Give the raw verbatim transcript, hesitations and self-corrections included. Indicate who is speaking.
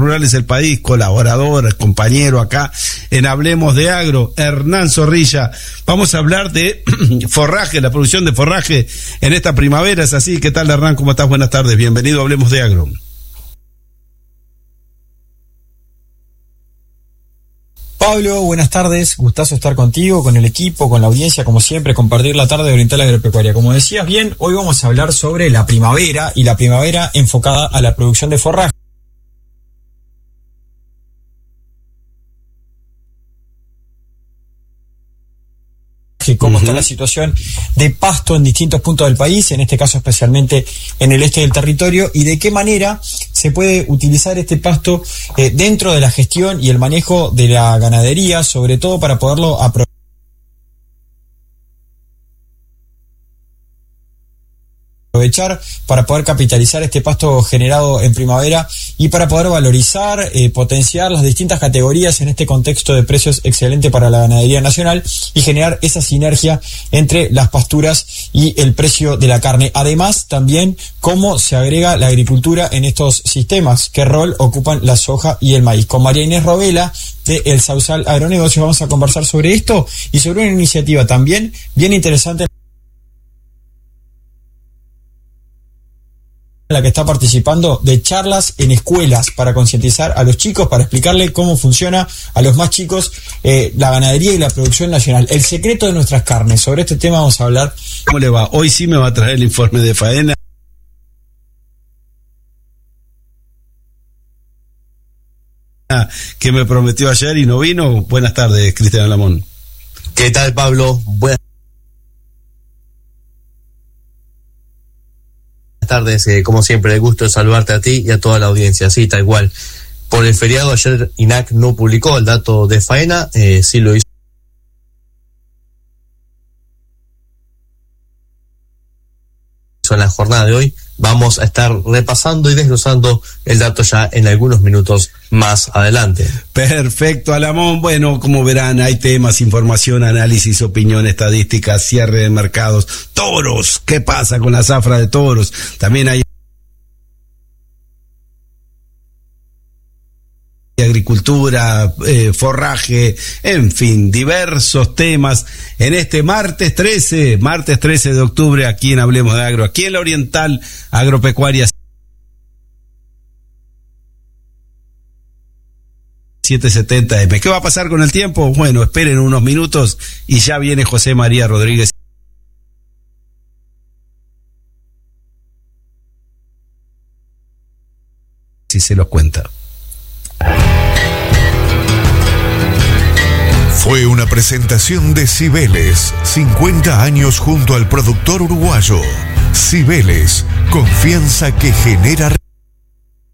Speaker 1: Rurales del País, colaborador, compañero acá en Hablemos de Agro, Hernán Zorrilla. Vamos a hablar de forraje, la producción de forraje en esta primavera, ¿es así? ¿Qué tal, Hernán? ¿Cómo estás? Buenas tardes, bienvenido a Hablemos de Agro.
Speaker 2: Pablo, buenas tardes, gustazo estar contigo, con el equipo, con la audiencia, como siempre, compartir la tarde de Oriental Agropecuaria. Como decías bien, hoy vamos a hablar sobre la primavera y la primavera enfocada a la producción de forraje. Cómo uh-huh. está la situación de pasto en distintos puntos del país, en este caso especialmente en el este del territorio, y de qué manera se puede utilizar este pasto eh, dentro de la gestión y el manejo de la ganadería, sobre todo para poderlo aprovechar aprovechar para poder capitalizar este pasto generado en primavera y para poder valorizar, eh, potenciar las distintas categorías en este contexto de precios excelente para la ganadería nacional y generar esa sinergia entre las pasturas y el precio de la carne. Además, también cómo se agrega la agricultura en estos sistemas, qué rol ocupan la soja y el maíz. Con María Inés Robela de El Sausal Agronegocios vamos a conversar sobre esto y sobre una iniciativa también bien interesante la que está participando de charlas en escuelas para concientizar a los chicos, para explicarle cómo funciona a los más chicos eh, la ganadería y la producción nacional. El secreto de nuestras carnes. Sobre este tema vamos a hablar.
Speaker 1: ¿Cómo le va? Hoy sí me va a traer el informe de faena que me prometió ayer y no vino. Buenas tardes, Cristian Lamón.
Speaker 3: ¿Qué tal, Pablo? Buenas tardes, eh, como siempre, el gusto de saludarte a ti y a toda la audiencia. Sí, tal cual. Por el feriado ayer I N A C no publicó el dato de faena, eh, sí lo hizo en la jornada de hoy. Vamos a estar repasando y desglosando el dato ya en algunos minutos más adelante.
Speaker 1: Perfecto, Alamón. Bueno, como verán, hay temas, información, análisis, opinión, estadística, cierre de mercados, toros. ¿Qué pasa con la zafra de toros? También hay agricultura, eh, forraje, en fin, diversos temas en este martes trece, martes trece de octubre, aquí en Hablemos de Agro, aquí en la Oriental Agropecuaria setecientos setenta eme. ¿Qué va a pasar con el tiempo? Bueno, esperen unos minutos y ya viene José María Rodríguez. Si se los cuenta.
Speaker 4: Fue una presentación de Cibeles, cincuenta años junto al productor uruguayo. Cibeles, confianza que genera